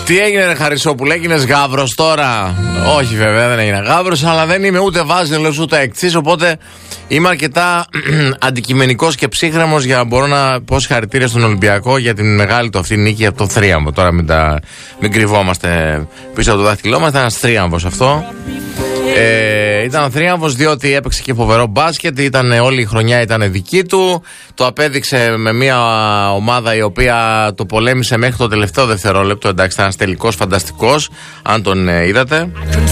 Τι έγινε ρε Χαρισόπουλε, έγινες γάβρος τώρα? Όχι βέβαια, δεν έγινα γάβρος, αλλά δεν είμαι ούτε Βάζελος ούτε Εκτσής, οπότε είμαι αρκετά αντικειμενικός και ψύχρεμος για να μπορώ να πω συγχαρητήρια στον Ολυμπιακό για την μεγάλη του αυτή νίκη από το θρίαμβο. Τώρα μην κρυβόμαστε πίσω από το δάχτυλό μας, ήταν ένας θρίαμβος αυτό. Ήταν θρίαμβος διότι έπαιξε και φοβερό μπάσκετ, όλη η χρονιά ήταν δική του. Το απέδειξε με μια ομάδα η οποία το πολέμησε μέχρι το τελευταίο δευτερόλεπτο. Εντάξει, ήταν ένας τελικός φανταστικός, αν τον είδατε.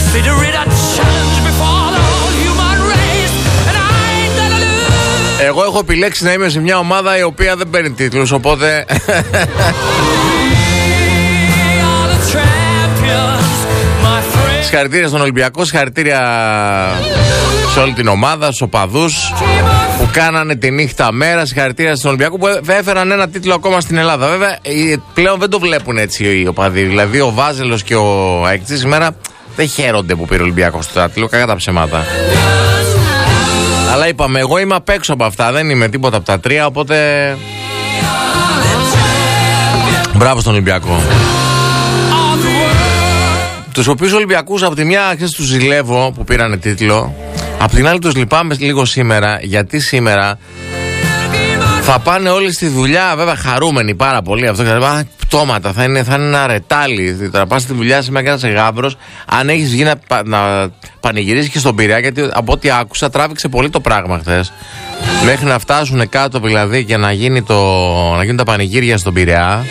Εγώ έχω επιλέξει να είμαι σε μια ομάδα η οποία δεν παίρνει τίτλους, οπότε συγχαρητήρια στον Ολυμπιακό, συγχαρητήρια σε όλη την ομάδα, στους οπαδούς που κάνανε τη νύχτα μέρα, συγχαρητήρια στον Ολυμπιακό που έφεραν ένα τίτλο ακόμα στην Ελλάδα. Βέβαια πλέον δεν το βλέπουν έτσι οι οπαδοί, δηλαδή ο Βάζελος και ο Εκτσής σήμερα δεν χαίρονται που πήρε ο Ολυμπιακός το τίτλο, κακά τα ψεμάτα. Αλλά είπαμε, εγώ είμαι απ' έξω από αυτά, δεν είμαι τίποτα από τα τρία, οπότε μπράβο στον Ολυμπιακό. Τους οποίους Ολυμπιακούς από τη μια αρχές τους ζηλεύω που πήρανε τίτλο, από την άλλη τους λυπάμαι λίγο σήμερα, γιατί σήμερα θα πάνε όλοι στη δουλειά, βέβαια χαρούμενοι πάρα πολύ, αυτό πτώματα, θα είναι ένα ρετάλι. Θα πας στη δουλειά σήμερα και να είσαι γάβρος, αν έχεις βγει να πανηγυρίσεις και στον Πειραιά, γιατί από ό,τι άκουσα τράβηξε πολύ το πράγμα χθες, μέχρι να φτάσουν κάτω δηλαδή και να γίνουν τα πανηγύρια στον Πειραιά.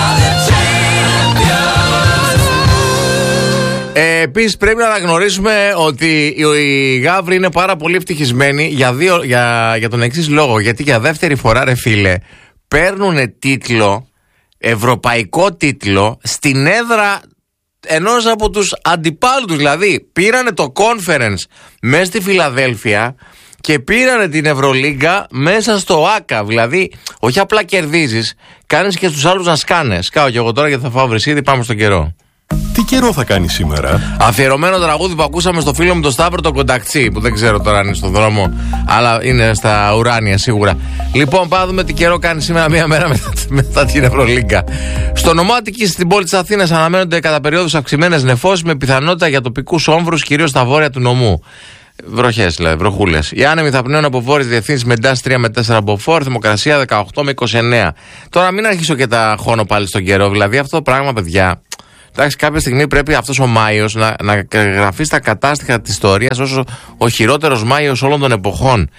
Επίσης πρέπει να αναγνωρίσουμε ότι οι Γαύροι είναι πάρα πολύ ευτυχισμένοι για τον εξής λόγο. Γιατί για δεύτερη φορά ρε φίλε παίρνουν τίτλο, ευρωπαϊκό τίτλο, στην έδρα ενός από τους αντιπάλους τους. Δηλαδή πήρανε το Conference μέσα στη Φιλαδέλφια και πήρανε την Ευρωλίγκα μέσα στο ΆΚΑ. Δηλαδή όχι απλά κερδίζεις, κάνεις και στους άλλους να σκάνε. Σκάω και εγώ τώρα γιατί θα φάω βρυσίδι, πάμε στον καιρό. Τι καιρό θα κάνει σήμερα? Αφιερωμένο τραγούδι που ακούσαμε στο φίλο μου τον Σταύρο τον Κοντακτσί, που δεν ξέρω τώρα αν είναι στον δρόμο, αλλά είναι στα ουράνια σίγουρα. Λοιπόν, πάμε δούμε τι καιρό κάνει σήμερα, μία μέρα μετά την Ευρωλίγκα. Στο νομάτικη στην πόλη της Αθήνας αναμένονται κατά περιόδους αυξημένες νεφώσεις με πιθανότητα για τοπικούς όμβρους, κυρίως στα βόρεια του νομού. Βροχές, δηλαδή, βροχούλες. Οι άνεμοι θα πνέουν από βόρειες διευθύνσεις με εντάσεις 3 με 4 από φόρ, θερμοκρασία 18 με 29. Τώρα μην αρχίσω και τα χώνω πάλι στον καιρό, δηλαδή αυτό το πράγμα, παιδιά. Εντάξει, κάποια στιγμή πρέπει αυτός ο Μάιος να γραφεί στα κατάστοιχα της ιστορίας ως ο χειρότερος Μάιος όλων των εποχών.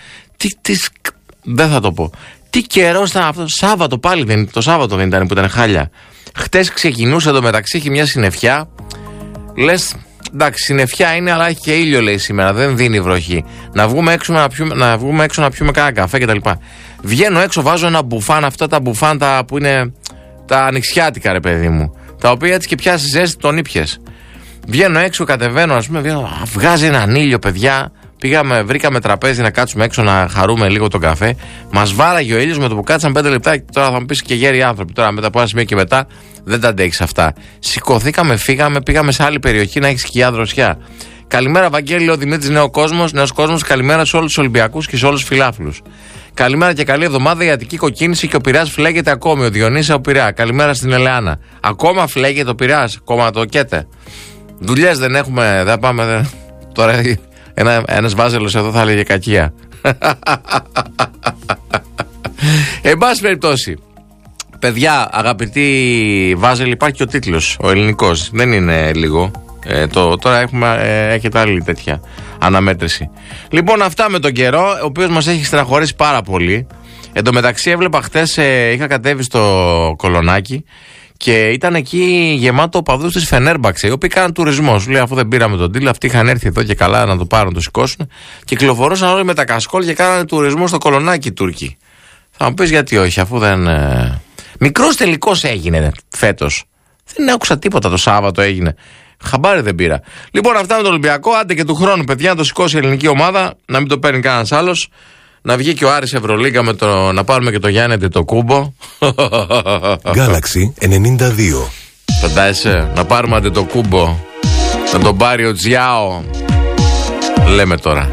Δεν θα το πω. Τι καιρό ήταν αυτό, Σάββατο πάλι, το Σάββατο δεν ήταν που ήταν χάλια. Χτες ξεκινούσε εντωμεταξύ, έχει μια συννεφιά. Λες, εντάξει, συννεφιά είναι, αλλά έχει και ήλιο λέει σήμερα, δεν δίνει βροχή. Να βγούμε έξω να πιούμε κάνα καφέ κτλ. Βγαίνω έξω, βάζω ένα μπουφάν, αυτά τα μπουφάν που είναι τα ανοιξιάτικα ρε παιδί μου. Τα οποία έτσι και πιάσει ζέστη τον ήπιες. Βγαίνω έξω, κατεβαίνω, ας πούμε, βγάζει έναν ήλιο, παιδιά. Βρήκαμε τραπέζι να κάτσουμε έξω να χαρούμε λίγο τον καφέ. Μας βάραγε ο ήλιος με το που κάτσαν 5 λεπτά. Και τώρα θα μου πεις και γέροι άνθρωποι. Τώρα μετά από ένα σημείο και μετά δεν τα αντέχεις αυτά. Σηκωθήκαμε, φύγαμε, πήγαμε σε άλλη περιοχή να έχει σκιά δροσιά. Καλημέρα, Βαγγέλη, ο Δημήτρης Νέος Κόσμος. Καλημέρα σε όλους τους Ολυμπιακούς και σε όλους τους φιλάθλους. Καλημέρα και καλή εβδομάδα. Η Αττική κοκκίνησε και ο Πειραιάς φλέγεται ακόμη. Ο Διονύσης από Πειραιά. Καλημέρα στην Ελεάνα. Ακόμα φλέγεται ο Πειραιάς. Ακόμα το καίτε. Δουλειές δεν έχουμε. Δεν πάμε. Τώρα ένας Βάζελος εδώ θα έλεγε κακία. Εν πάση περιπτώσει, παιδιά, αγαπητοί Βάζελοι, υπάρχει και ο τίτλος. Ο ελληνικός. Δεν είναι λίγο. Τώρα έχετε άλλη τέτοια αναμέτρηση. Λοιπόν, αυτά με τον καιρό, ο οποίος μας έχει στεναχωρήσει πάρα πολύ. Εν τω μεταξύ, έβλεπα χτες, είχα κατέβει στο Κολονάκι και ήταν εκεί γεμάτο οπαδούς της Φενέρμπαξε, οι οποίοι κάναν τουρισμό. Σου λέει, αφού δεν πήραμε τον τίτλο, αυτοί είχαν έρθει εδώ και καλά να το πάρουν, να το σηκώσουν. Κυκλοφορούσαν όλοι με τα κασκόλ και κάνανε τουρισμό στο Κολονάκι οι Τούρκοι. Θα μου πεις γιατί όχι, αφού δεν. Μικρός τελικός έγινε φέτος. Δεν άκουσα τίποτα, το Σάββατο έγινε. Χαμπάρι δεν πήρα. Λοιπόν, αυτά με τον Ολυμπιακό. Άντε και του χρόνου, παιδιά, να το σηκώσει η ελληνική ομάδα, να μην το παίρνει κανένας άλλος. Να βγει και ο Άρης Ευρωλίγκα να πάρουμε και το Γιάννη Αντετοκούμπο. Galaxy 92. Φαντάζεσαι, να πάρουμε Αντετοκούμπο, να τον πάρει ο Τζιάο. Λέμε τώρα.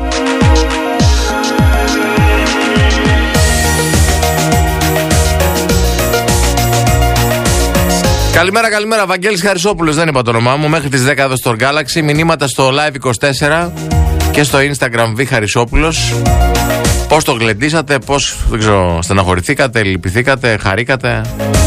Καλημέρα, καλημέρα. Βαγγέλης Χαρισόπουλος, δεν είπα το όνομά μου. Μέχρι τις 10 εδώ στο Galaxy. Μηνύματα στο Live24 και στο Instagram Β Χαρισόπουλος. Πώς το γλεντήσατε, πώς, δεν ξέρω, στεναχωρηθήκατε, λυπηθήκατε, χαρήκατε.